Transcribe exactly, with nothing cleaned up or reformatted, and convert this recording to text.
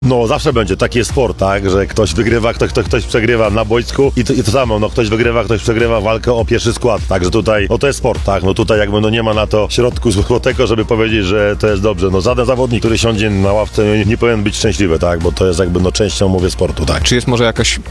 No zawsze będzie, taki jest sport, tak, że ktoś wygrywa, ktoś, ktoś, ktoś przegrywa na boisku i to, i to samo, no ktoś wygrywa, ktoś przegrywa walkę o pierwszy skład, także tutaj, no to jest sport, tak, no tutaj jakby no nie ma na to środku złotego, żeby powiedzieć, że to jest dobrze, no żaden zawodnik, który siądzie na ławce nie powinien być szczęśliwy, tak, bo to jest jakby no częścią, mówię, sportu, tak. Czy jest może jakaś